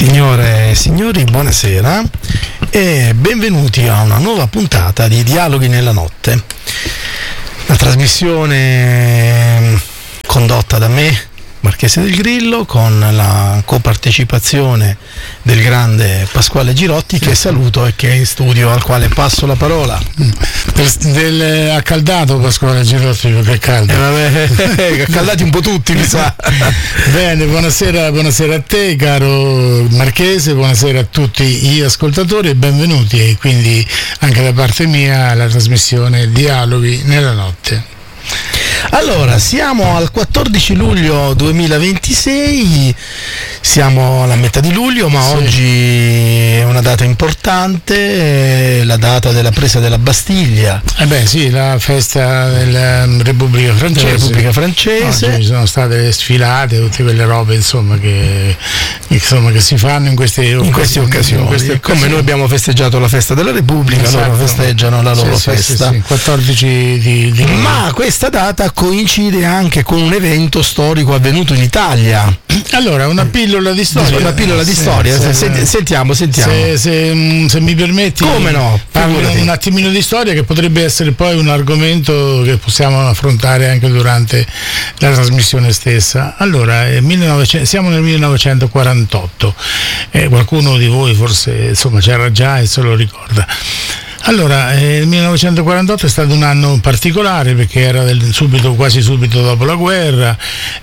Signore e signori, buonasera e benvenuti a una nuova puntata di Dialoghi nella Notte, la trasmissione condotta da me, Marchese del Grillo, con la copartecipazione del grande Pasquale Girotti, che saluto e che è in studio, al quale passo la parola. Del accaldato Pasquale Girotti, perché è caldo. Accaldati un po' tutti, mi sa. Bene, buonasera a te, caro Marchese, buonasera a tutti gli ascoltatori e benvenuti, e quindi anche da parte mia, alla trasmissione Dialoghi nella Notte. Allora, siamo al 14 luglio 2026, siamo alla metà di luglio, ma sì, oggi è una data importante, la data della presa della Bastiglia. Sì, la festa della Repubblica Francese. Oggi sono state sfilate, tutte quelle robe che si fanno in queste occasioni. Come noi abbiamo festeggiato la festa della Repubblica, esatto, loro festeggiano la loro festa. Sì. 14 di Ma questa data coincide anche con un evento storico avvenuto in Italia. Allora, una pillola di storia. Sentiamo. Se mi permetti, come no? Parlo un attimino di storia, che potrebbe essere poi un argomento che possiamo affrontare anche durante la trasmissione stessa. Allora, siamo nel 1948. Qualcuno di voi forse c'era già e se lo ricorda. Allora, il 1948 è stato un anno particolare perché era quasi subito dopo la guerra.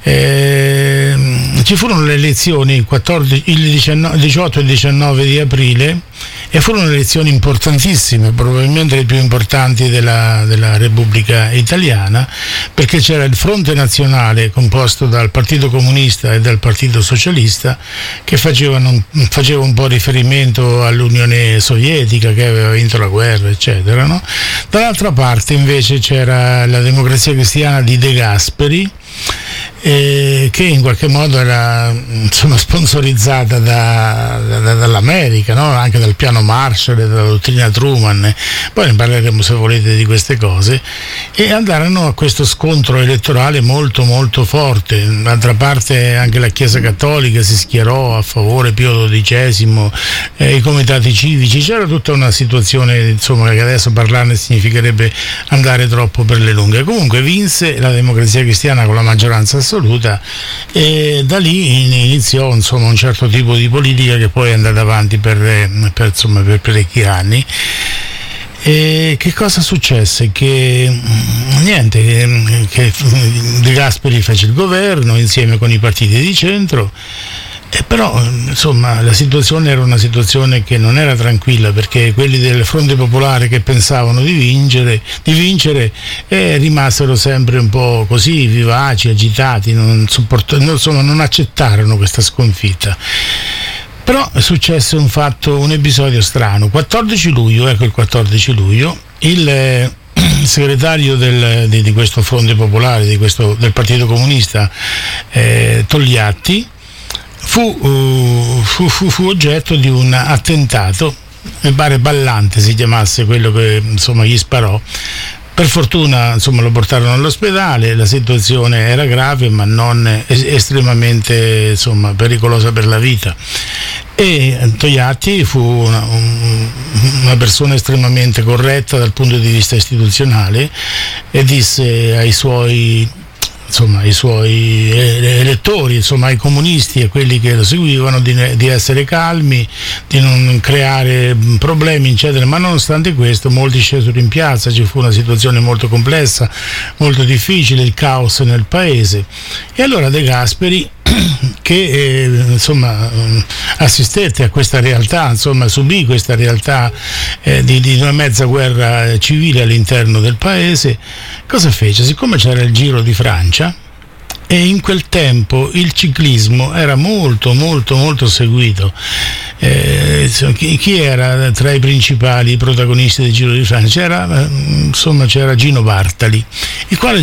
Ci furono le elezioni il 18 e 19 di aprile e furono elezioni importantissime, probabilmente le più importanti della Repubblica Italiana, perché c'era il Fronte Nazionale composto dal Partito Comunista e dal Partito Socialista, che faceva un po' riferimento all'Unione Sovietica che aveva vinto la guerra, eccetera, no? Dall'altra parte invece c'era la Democrazia Cristiana di De Gasperi, che in qualche modo era sponsorizzata dall'America, no? Anche dal piano Marshall e dalla dottrina Truman. Poi ne parleremo, se volete, di queste cose, e andarono a questo scontro elettorale molto molto forte. D'altra parte anche la Chiesa Cattolica si schierò a favore Pio XII, i comitati civici, c'era tutta una situazione che adesso parlarne significherebbe andare troppo per le lunghe. Comunque vinse la Democrazia Cristiana con la maggioranza assoluta, e da lì iniziò un certo tipo di politica che poi è andata avanti per parecchi anni. E che cosa successe? Che De Gasperi fece il governo insieme con i partiti di centro. Però la situazione era una situazione che non era tranquilla, perché quelli del Fronte Popolare che pensavano di vincere rimasero sempre un po' così vivaci, agitati, non accettarono questa sconfitta. Però successe un episodio strano. Il 14 luglio, il segretario di questo Fronte Popolare, del Partito Comunista, Togliatti, fu oggetto di un attentato, mi pare Ballante si chiamasse quello che gli sparò. Per fortuna lo portarono all'ospedale, la situazione era grave ma non estremamente pericolosa per la vita. E Togliatti fu una persona estremamente corretta dal punto di vista istituzionale, e disse ai suoi elettori, ai comunisti e quelli che lo seguivano, di essere calmi, di non creare problemi, eccetera. Ma nonostante questo molti scesero in piazza, ci fu una situazione molto complessa, molto difficile, il caos nel paese. E allora De Gasperi, che assistette a questa realtà, subì questa realtà di una mezza guerra civile all'interno del paese, cosa fece? Siccome c'era il Giro di Francia, e in quel tempo il ciclismo era molto molto molto seguito, chi era tra i principali protagonisti del Giro di Francia? C'era Gino Bartali, il quale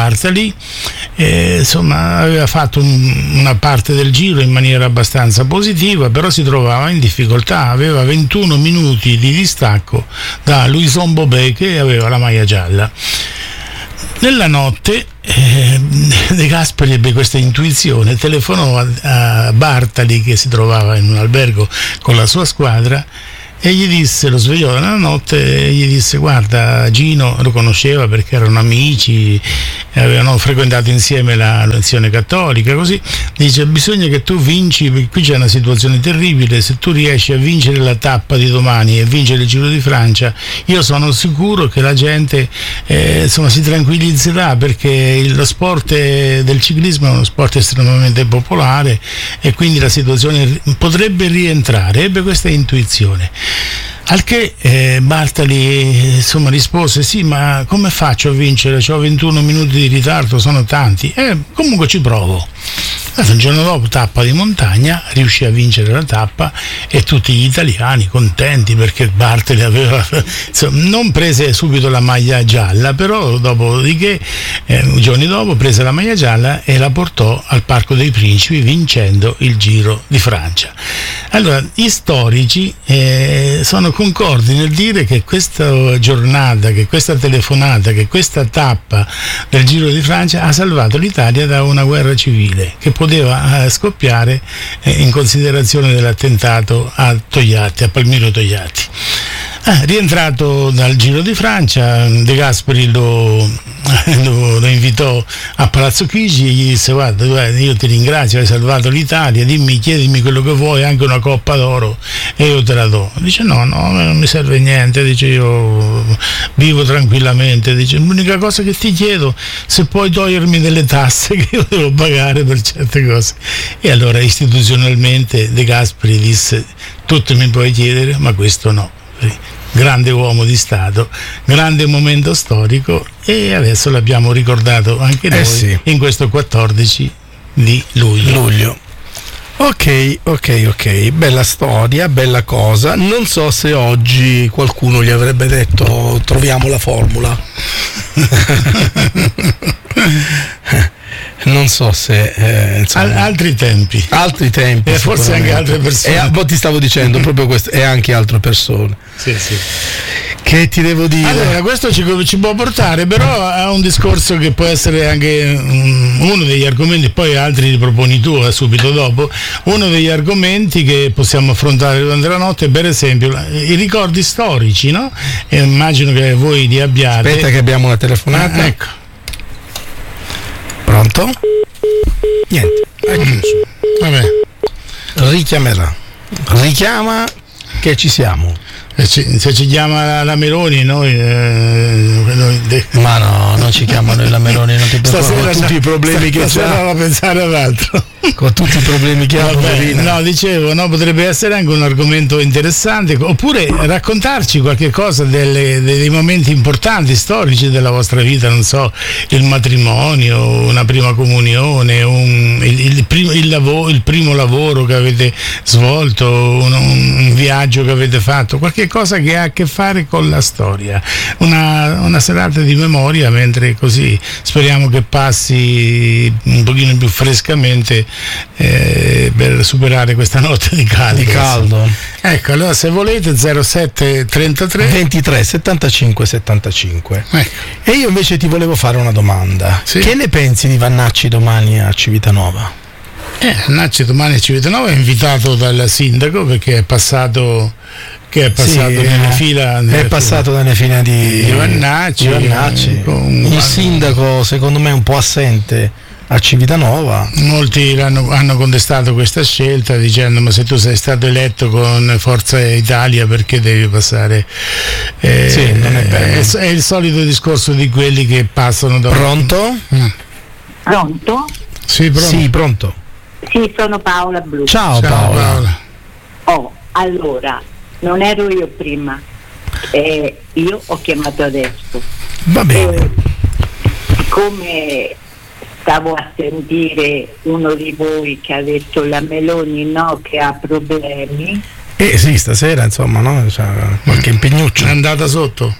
aveva fatto una parte del Giro in maniera abbastanza positiva, però si trovava in difficoltà, aveva 21 minuti di distacco da Louison Bobet, che aveva la maglia gialla. Nella notte De Gasperi ebbe questa intuizione, telefonò a Bartali, che si trovava in un albergo con la sua squadra, e gli disse, lo svegliò nella notte e gli disse: guarda, Gino lo conosceva perché erano amici, avevano frequentato insieme la lezione cattolica, così dice: bisogna che tu vinci, perché qui c'è una situazione terribile, se tu riesci a vincere la tappa di domani e vincere il Giro di Francia, io sono sicuro che la gente si tranquillizzerà, perché lo sport del ciclismo è uno sport estremamente popolare e quindi la situazione potrebbe rientrare. Ebbe questa intuizione. Al che Bartali rispose: sì, ma come faccio a vincere? Ho 21 minuti di ritardo, sono tanti. Comunque ci provo. Il giorno dopo, tappa di montagna, riuscì a vincere la tappa e tutti gli italiani contenti, perché Bartali aveva non prese subito la maglia gialla, però dopodiché giorni dopo prese la maglia gialla e la portò al Parco dei Principi, vincendo il Giro di Francia. Allora, gli storici sono concordi nel dire che questa giornata, che questa telefonata, che questa tappa del Giro di Francia ha salvato l'Italia da una guerra civile che poteva scoppiare in considerazione dell'attentato a Palmiro Togliatti. Rientrato dal Giro di Francia, De Gasperi lo invitò a Palazzo Chigi e gli disse: guarda, io ti ringrazio, hai salvato l'Italia, chiedimi quello che vuoi, anche una coppa d'oro e io te la do. Dice: no, non mi serve niente, dice, io vivo tranquillamente, dice, l'unica cosa che ti chiedo, se puoi togliermi delle tasse che io devo pagare per certe cose. E allora istituzionalmente De Gasperi disse: tutto mi puoi chiedere, ma questo no. Grande uomo di Stato, grande momento storico, e adesso l'abbiamo ricordato anche noi in questo 14 di luglio. Ok, bella storia, bella cosa. Non so se oggi qualcuno gli avrebbe detto: troviamo la formula. Non so se altri tempi e forse anche altre persone, ti stavo dicendo proprio questo, e anche altre persone. Sì. Che ti devo dire? Allora, questo ci può portare però a un discorso che può essere anche uno degli argomenti, poi altri li proponi tu subito dopo. Uno degli argomenti che possiamo affrontare durante la notte, per esempio, i ricordi storici, no? E immagino che voi li abbiate. Aspetta che abbiamo una telefonata. Ecco. Pronto? Niente, è chiuso. Vabbè. Richiamerà. Richiama che ci siamo. Se ci chiama la Meloni, noi ma no, non ci chiamano la Meloni, non ti preoccupare, con tutti i problemi che c'ha, a pensare ad altro. Con tutti i problemi che ha. No, dicevo, potrebbe essere anche un argomento interessante, oppure raccontarci qualche cosa dei momenti importanti storici della vostra vita, non so, il matrimonio, una prima comunione, il primo lavoro che avete svolto, un viaggio che avete fatto, qualche cosa che ha a che fare con la storia, una serata di memoria, mentre così speriamo che passi un pochino più frescamente per superare questa notte di caldo. Ecco, allora se volete 07 33 23 75 75. E io invece ti volevo fare una domanda. Sì? Che ne pensi di Vannacci domani a Civitanova? Vannacci domani a Civitanova è invitato dal sindaco, perché è passato nelle fila. È passato nelle fila di Vannacci. Il sindaco secondo me è un po' assente a Civitanova. Molti hanno contestato questa scelta dicendo: ma se tu sei stato eletto con Forza Italia, perché devi passare? Non è bello. È il solito discorso di quelli che passano da. Pronto? Sì, pronto. Sì, pronto. Sì, sono Paola Blu. Ciao Paola. Allora, non ero io prima, io ho chiamato adesso. Va bene. Come stavo a sentire uno di voi che ha detto la Meloni che ha problemi. Sì, stasera insomma, no? C'è qualche impegnuccio. È andata sotto?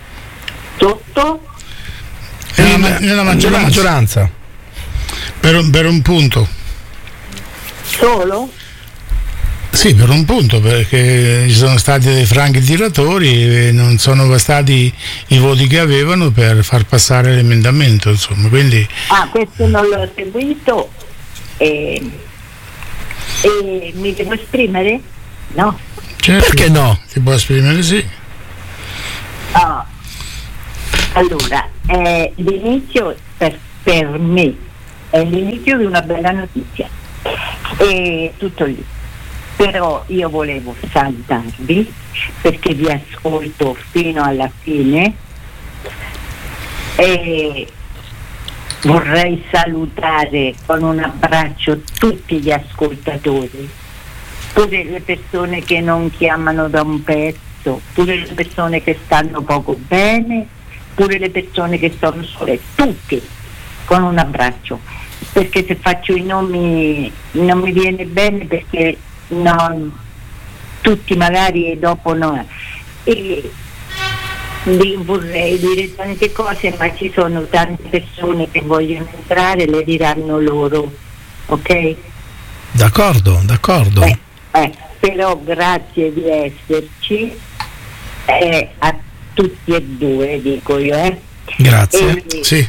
Nella maggioranza. Per un punto. Solo? Sì, Sì, per un punto, perché ci sono stati dei franchi tiratori e non sono bastati i voti che avevano per far passare l'emendamento, insomma, quindi... Questo non l'ho seguito e mi devo esprimere? No? Certo, perché no? Si può esprimere, sì. Allora, l'inizio per me è l'inizio di una bella notizia, e tutto lì. Però io volevo salutarvi perché vi ascolto fino alla fine e vorrei salutare con un abbraccio tutti gli ascoltatori, pure le persone che non chiamano da un pezzo, pure le persone che stanno poco bene, pure le persone che sono sole, tutti con un abbraccio, perché se faccio i nomi non mi viene bene, perché non tutti magari dopo no, e vorrei dire tante cose, ma ci sono tante persone che vogliono entrare, le diranno loro, ok? D'accordo. Però grazie di esserci, a tutti e due, dico io, Grazie. Sì.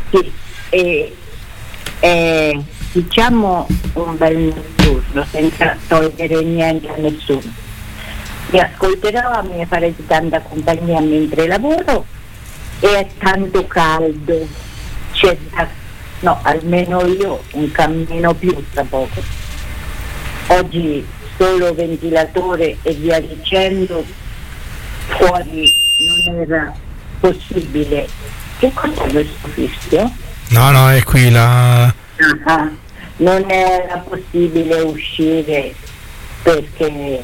Diciamo un bel notturno senza togliere niente a nessuno. Mi ascolterò, mi farete tanta compagnia mentre lavoro, e è tanto caldo, almeno io un cammino più tra poco. Oggi solo ventilatore e via dicendo, fuori non era possibile. Che cos'è questo fischio? No, è qui la... Non era possibile uscire perché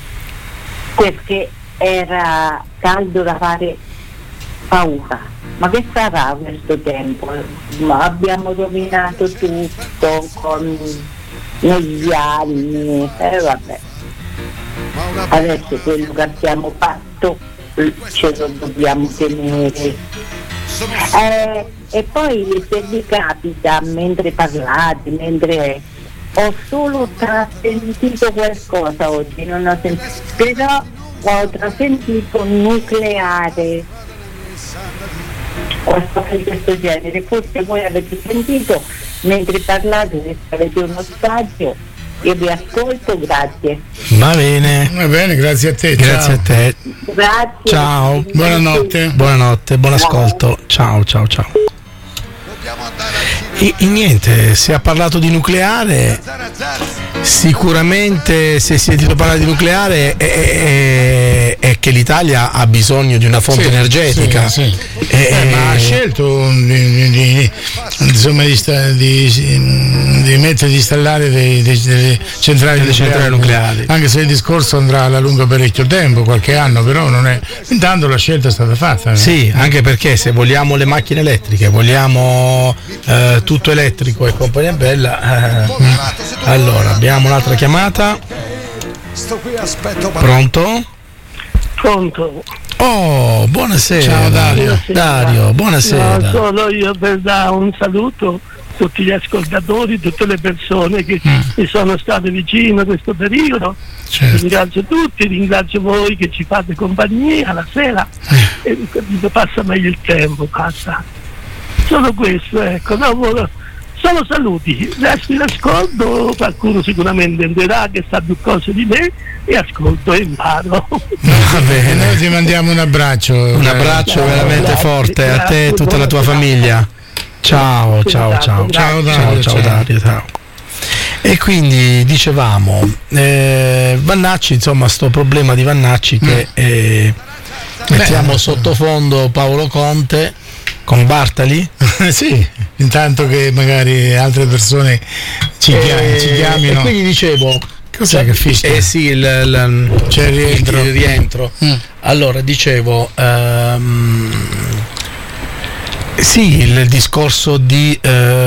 era caldo da fare paura. Ma che sarà questo tempo? Ma abbiamo rovinato tutto negli anni, vabbè. Adesso quello che abbiamo fatto ce lo dobbiamo tenere. E poi se vi capita, mentre parlate, ho solo trasentito qualcosa oggi, non ho sentito, però ho trasentito nucleare, qualcosa di questo genere. Forse voi avete sentito mentre parlate, se avete uno spazio. Io vi ascolto, grazie. Va bene, Grazie a te. grazie a te. Grazie. Ciao. Buonanotte. Buon ascolto. Ciao. E niente, si è parlato di nucleare, sicuramente se si è sentito parlare di nucleare è che l'Italia ha bisogno di una fonte energetica. Sì. Ma ha scelto di mettere di installare delle centrali nucleari, anche se il discorso andrà alla lunga parecchio tempo, qualche anno, però non è, intanto la scelta è stata fatta. Sì, anche perché se vogliamo le macchine elettriche, vogliamo tutto elettrico e compagnia bella, allora abbiamo un'altra chiamata. Pronto? Oh, buonasera. Ciao Dario. Dario, buonasera. No, solo io per dare un saluto a tutti gli ascoltatori, tutte le persone che mi sono state vicine a questo periodo. Certo. Ringrazio tutti, ringrazio voi che ci fate compagnia la sera, e passa meglio il tempo, passa. Solo questo, ecco, dopo solo saluti, resto in ascolto, qualcuno sicuramente entrerà che sa più cose di me, e ascolto e imparo. Va bene, noi ti mandiamo un abbraccio. Veramente grazie, forte a te e grazie, tutta la tua buona famiglia. Ciao Dario. Dario, ciao. E quindi dicevamo, Vannacci, insomma, sto problema di Vannacci che mettiamo sottofondo Paolo Conte con Bartali. Sì, intanto che magari altre persone ci chiamino. E quindi dicevo, cos'è che fischia? Sì, c'è il rientro. Allora dicevo, sì, il discorso di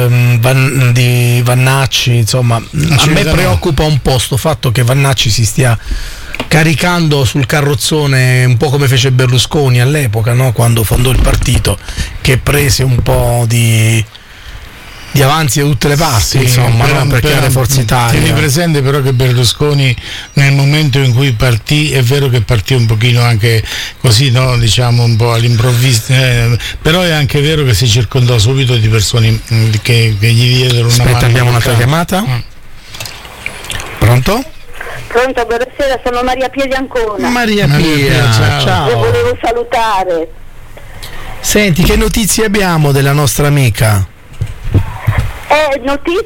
Vannacci, insomma, a me preoccupa un po' sto fatto che Vannacci si stia caricando sul carrozzone un po' come fece Berlusconi all'epoca, no? Quando fondò il partito, che prese un po' di di avanzi da tutte le parti, insomma, no? Per creare Forza Italia. Tieni presente però che Berlusconi nel momento in cui partì, è vero che partì un pochino anche così, no? Diciamo un po' all'improvviso, però è anche vero che si circondò subito di persone che gli diedero una mano. Abbiamo un'altra chiamata. Pronto? Pronto, buonasera, sono Maria Pia di Ancona. Maria Pia, ciao. Io volevo salutare. Senti, che notizie abbiamo della nostra amica? Notizie